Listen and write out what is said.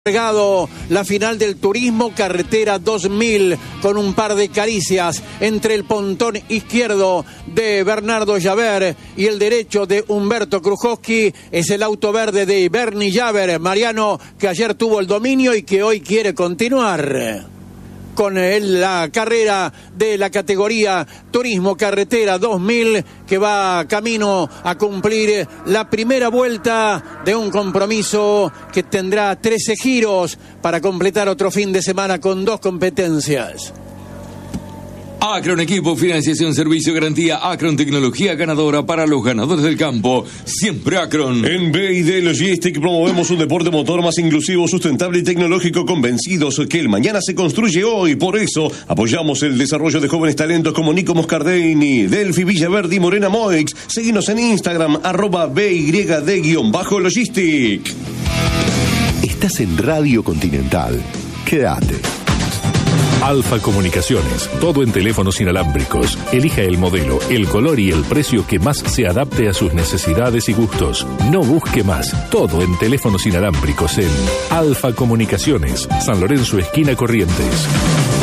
Llegado la final del Turismo Carretera 2000 con un par de caricias entre el pontón izquierdo de Bernardo Javer y el derecho de Humberto Krujowski. Es el auto verde de Bernie Javer, Mariano, que ayer tuvo el dominio y que hoy quiere continuar con la carrera de la categoría Turismo Carretera 2000, que va camino a cumplir la primera vuelta de un compromiso que tendrá 13 giros para completar otro fin de semana con 2 competencias. Acron Equipo, Financiación, Servicio, Garantía. Acron Tecnología ganadora para los ganadores del campo. Siempre Acron. En BID Logistic promovemos un deporte motor más inclusivo, sustentable y tecnológico, convencidos que el mañana se construye hoy. Por eso apoyamos el desarrollo de jóvenes talentos como Nico Moscardini, Delphi Villaverde y Morena Moix. Seguinos en Instagram, @BYD_Logistic. Estás en Radio Continental. Quédate. Alfa Comunicaciones, todo en teléfonos inalámbricos. Elija el modelo, el color y el precio que más se adapte a sus necesidades y gustos. No busque más, todo en teléfonos inalámbricos en Alfa Comunicaciones, San Lorenzo, esquina Corrientes.